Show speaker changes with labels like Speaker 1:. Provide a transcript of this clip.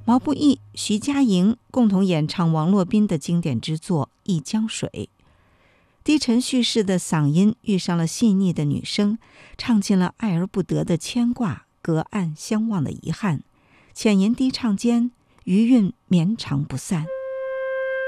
Speaker 1: 毛不易、徐佳莹共同演唱王洛宾的经典之作《一江水》。低沉叙事的嗓音遇上了细腻的女声，唱尽了爱而不得的牵挂，隔岸相望的遗憾，浅吟低唱间，余韵绵长不散。